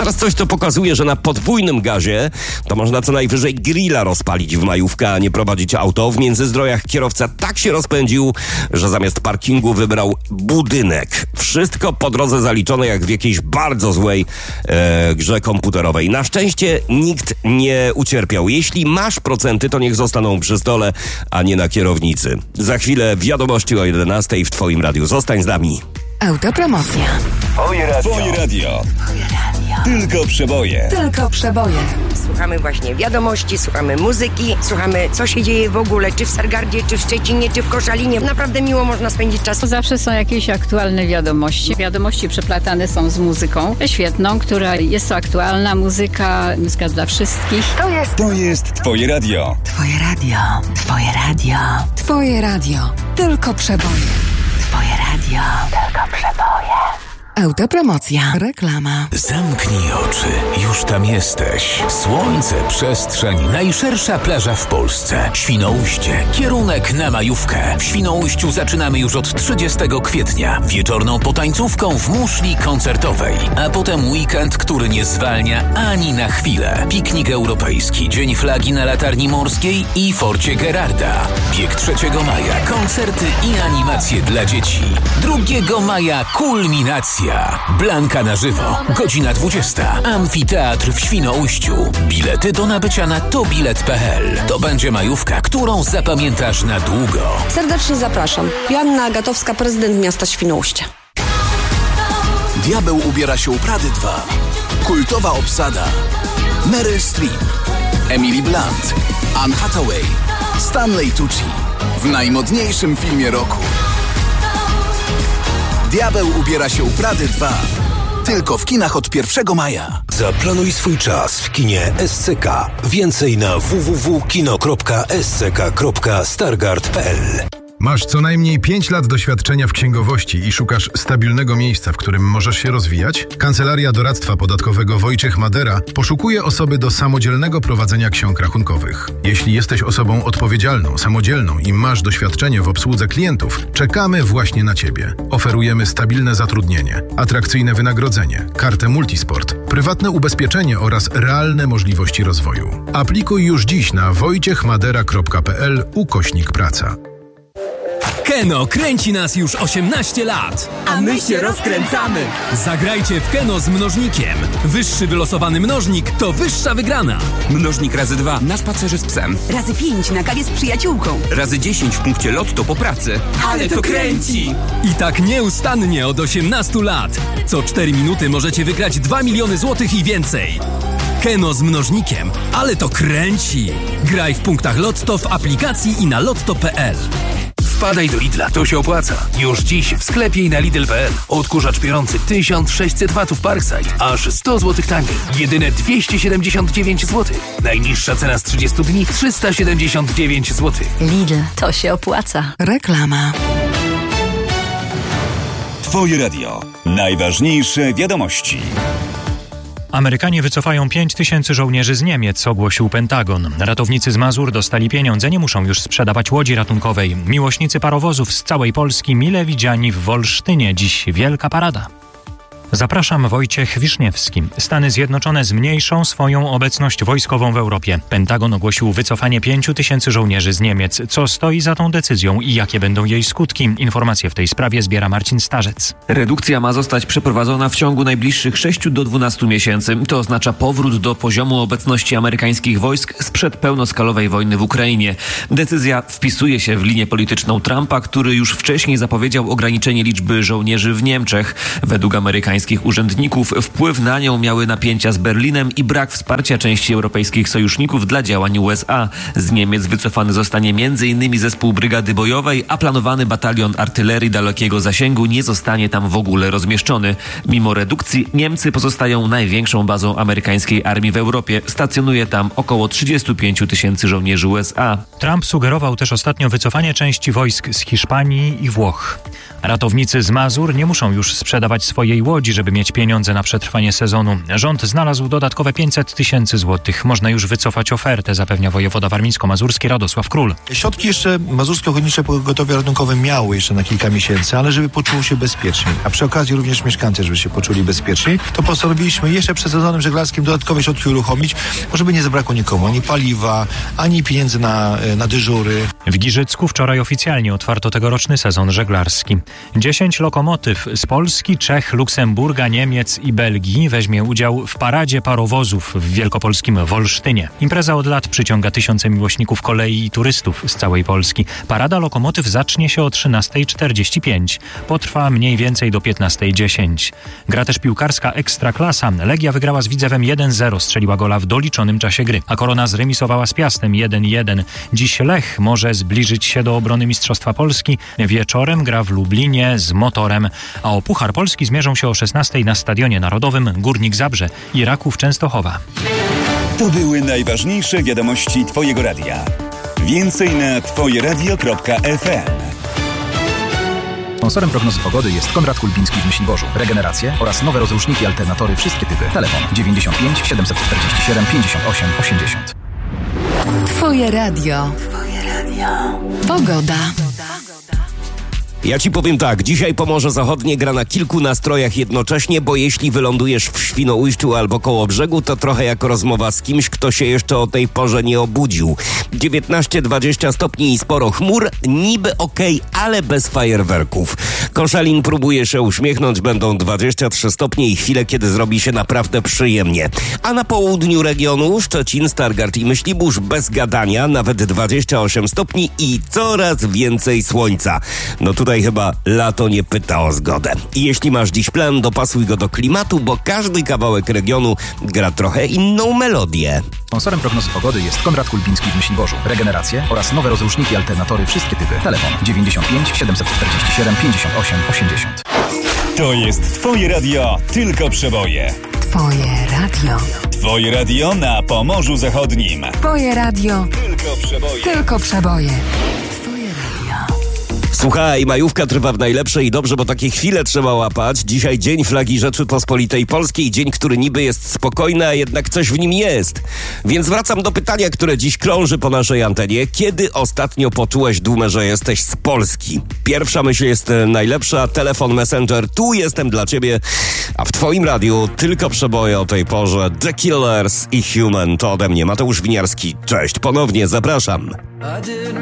Teraz coś, co pokazuje, że na podwójnym gazie to można co najwyżej grilla rozpalić w majówkę, a nie prowadzić auto. W Międzyzdrojach kierowca tak się rozpędził, że zamiast parkingu wybrał budynek. Wszystko po drodze zaliczone jak w jakiejś bardzo złej grze komputerowej. Na szczęście nikt nie ucierpiał. Jeśli masz procenty, to niech zostaną przy stole, a nie na kierownicy. Za chwilę wiadomości o 11:00 w Twoim radiu. Zostań z nami. Autopromocja. Twoje radio. Twoje radio. Tylko przeboje. Tylko przeboje. Słuchamy właśnie wiadomości, słuchamy muzyki, słuchamy co się dzieje w ogóle, czy w Stargardzie, czy w Szczecinie, czy w Koszalinie. Naprawdę miło można spędzić czas. Zawsze są jakieś aktualne wiadomości. Wiadomości przeplatane są z muzyką świetną, która jest to aktualna muzyka dla wszystkich. To jest Twoje radio. Twoje radio. Twoje radio. Twoje radio. Tylko przeboje. Twoje radio. Tylko przeboje. Autopromocja. Reklama. Zamknij oczy. Już tam jesteś. Słońce, przestrzeń, najszersza plaża w Polsce. Świnoujście. Kierunek na majówkę. W Świnoujściu zaczynamy już od 30 kwietnia. Wieczorną potańcówką w muszli koncertowej. A potem weekend, który nie zwalnia ani na chwilę. Piknik europejski, Dzień Flagi na Latarni Morskiej i Forcie Gerarda. Bieg 3 maja. Koncerty i animacje dla dzieci. 2 maja kulminacja. Blanka na żywo, godzina 20. Amfiteatr w Świnoujściu. Bilety do nabycia na tobilet.pl. To będzie majówka, którą zapamiętasz na długo. Serdecznie zapraszam. Joanna Agatowska, prezydent miasta Świnoujście. Diabeł ubiera się u Prady 2. Kultowa obsada. Meryl Streep, Emily Blunt, Anne Hathaway, Stanley Tucci. W najmodniejszym filmie roku. Diabeł ubiera się u Prady 2. Tylko w kinach od 1 maja. Zaplanuj swój czas w kinie SCK. Więcej na www.kino.sck.stargard.pl. Masz co najmniej 5 lat doświadczenia w księgowości i szukasz stabilnego miejsca, w którym możesz się rozwijać? Kancelaria Doradztwa Podatkowego Wojciech Madera poszukuje osoby do samodzielnego prowadzenia ksiąg rachunkowych. Jeśli jesteś osobą odpowiedzialną, samodzielną i masz doświadczenie w obsłudze klientów, czekamy właśnie na Ciebie. Oferujemy stabilne zatrudnienie, atrakcyjne wynagrodzenie, kartę Multisport, prywatne ubezpieczenie oraz realne możliwości rozwoju. Aplikuj już dziś na wojciechmadera.pl/praca. Keno kręci nas już 18 lat. A my się rozkręcamy. Zagrajcie w Keno z mnożnikiem. Wyższy wylosowany mnożnik to wyższa wygrana. Mnożnik razy 2 na spacerze z psem. Razy 5 na kawie z przyjaciółką. Razy 10 w punkcie lotto po pracy. Ale to kręci! I tak nieustannie od 18 lat. Co 4 minuty możecie wygrać 2 miliony złotych i więcej. Keno z mnożnikiem, ale to kręci! Graj w punktach Lotto, w aplikacji i na lotto.pl. Wpadaj do Lidla, to się opłaca. Już dziś w sklepie i na Lidl.pl. Odkurzacz piorący 1600 watów Parkside. Aż 100 zł taniej. Jedyne 279 zł. Najniższa cena z 30 dni 379 zł. Lidl, to się opłaca. Reklama. Twoje radio. Najważniejsze wiadomości. Amerykanie wycofają 5000 żołnierzy z Niemiec, ogłosił Pentagon. Ratownicy z Mazur dostali pieniądze, nie muszą już sprzedawać łodzi ratunkowej. Miłośnicy parowozów z całej Polski mile widziani w Wolsztynie. Dziś wielka parada. Zapraszam, Wojciech Wiszniewski. Stany Zjednoczone zmniejszą swoją obecność wojskową w Europie. Pentagon ogłosił wycofanie 5000 żołnierzy z Niemiec. Co stoi za tą decyzją i jakie będą jej skutki? Informacje w tej sprawie zbiera Marcin Starzec. Redukcja ma zostać przeprowadzona w ciągu najbliższych 6 do 12 miesięcy. To oznacza powrót do poziomu obecności amerykańskich wojsk sprzed pełnoskalowej wojny w Ukrainie. Decyzja wpisuje się w linię polityczną Trumpa, który już wcześniej zapowiedział ograniczenie liczby żołnierzy w Niemczech. Według amerykańskich urzędników wpływ na nią miały napięcia z Berlinem i brak wsparcia części europejskich sojuszników dla działań USA. Z Niemiec wycofany zostanie m.in. zespół brygady bojowej, a planowany batalion artylerii dalekiego zasięgu nie zostanie tam w ogóle rozmieszczony. Mimo redukcji Niemcy pozostają największą bazą amerykańskiej armii w Europie. Stacjonuje tam około 35 000 żołnierzy USA. Trump sugerował też ostatnio wycofanie części wojsk z Hiszpanii i Włoch. Ratownicy z Mazur nie muszą już sprzedawać swojej łodzi. ludzi, żeby mieć pieniądze na przetrwanie sezonu. Rząd znalazł dodatkowe 500 000 złotych. Można już wycofać ofertę, zapewnia wojewoda warmińsko-mazurski Radosław Król. Środki jeszcze Mazurskie Ochotnicze Pogotowie Ratunkowe miały jeszcze na kilka miesięcy, ale żeby poczuło się bezpiecznie, a przy okazji również mieszkańcy, żeby się poczuli bezpieczniej, to postanowiliśmy jeszcze przed sezonem żeglarskim dodatkowe środki uruchomić, żeby nie zabrakło nikomu ani paliwa, ani pieniędzy na dyżury. W Giżycku wczoraj oficjalnie otwarto tegoroczny sezon żeglarski. 10 lokomotyw z Polski, Czech, Luksemburga, Niemiec i Belgii weźmie udział w paradzie parowozów w wielkopolskim Wolsztynie. Impreza od lat przyciąga tysiące miłośników kolei i turystów z całej Polski. Parada lokomotyw zacznie się o 13:45. Potrwa mniej więcej do 15:10. Gra też piłkarska Ekstraklasa. Legia wygrała z Widzewem 1-0, strzeliła gola w doliczonym czasie gry, a Korona zremisowała z Piastem 1-1. Dziś Lech może zbliżyć się do obrony Mistrzostwa Polski. Wieczorem gra w Lublinie z Motorem, a o Puchar Polski zmierzą się o 16:00 na Stadionie Narodowym Górnik Zabrze i Raków Częstochowa. To były najważniejsze wiadomości Twojego radia. Więcej na twojeradio.fm. Sponsorem prognozy pogody jest Konrad Kulbiński w Myśliborzu. Regeneracje oraz nowe rozruszniki alternatory wszystkie typy. Telefon 95 747 58 80. Twoje radio. Pogoda. Ja ci powiem tak, dzisiaj Pomorze Zachodnie gra na kilku nastrojach jednocześnie, bo jeśli wylądujesz w Świnoujściu albo koło brzegu, to trochę jak rozmowa z kimś, kto się jeszcze o tej porze nie obudził. 19-20 stopni i sporo chmur, niby okej, ale bez fajerwerków. Koszalin próbuje się uśmiechnąć, będą 23 stopnie i chwile, kiedy zrobi się naprawdę przyjemnie. A na południu regionu Szczecin, Stargard i Myślibórz bez gadania, nawet 28 stopni i coraz więcej słońca. No tutaj chyba lato nie pyta o zgodę. I jeśli masz dziś plan, dopasuj go do klimatu, bo każdy kawałek regionu gra trochę inną melodię. Sponsorem prognozy pogody jest Konrad Kulbiński w Myśliborzu. Regeneracje oraz nowe rozruszniki alternatory wszystkie typy. Telefon 95 747 58 80. To jest Twoje radio, tylko przeboje. Twoje radio. Twoje radio na Pomorzu Zachodnim. Twoje radio. Tylko przeboje. Tylko przeboje. Słuchaj, majówka trwa w najlepsze i dobrze, bo takie chwile trzeba łapać. Dzisiaj Dzień Flagi Rzeczypospolitej Polskiej, dzień, który niby jest spokojny, a jednak coś w nim jest. Więc wracam do pytania, które dziś krąży po naszej antenie. Kiedy ostatnio poczułeś dumę, że jesteś z Polski? Pierwsza myśl jest najlepsza. Telefon, Messenger, tu jestem dla ciebie. A w twoim radiu tylko przeboje o tej porze. The Killers i Human. To ode mnie Mateusz Winiarski. Cześć, ponownie zapraszam.